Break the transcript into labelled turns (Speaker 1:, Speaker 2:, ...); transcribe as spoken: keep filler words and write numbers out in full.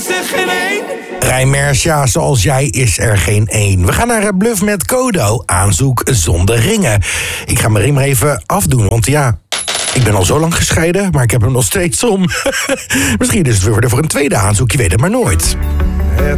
Speaker 1: er geen één?
Speaker 2: Rijmers, ja, zoals jij is er geen één. We gaan naar het Bluff met Kodo. Aanzoek zonder ringen. Ik ga mijn ring maar even afdoen, want ja, ik ben al zo lang gescheiden, maar ik heb hem nog steeds om. Misschien is het weer voor een tweede aanzoek, je weet het maar nooit.